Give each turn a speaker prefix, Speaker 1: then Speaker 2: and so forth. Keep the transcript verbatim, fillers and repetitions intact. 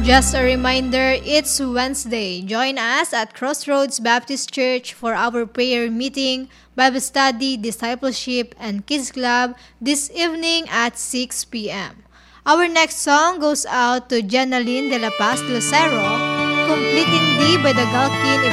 Speaker 1: Just a reminder, it's Wednesday. Join us at Crossroads Baptist Church for our prayer meeting, Bible study, discipleship, and kids club this evening at six p.m. Our next song goes out to Jenaline de la Paz Lucero, Completing Thee by the Galkin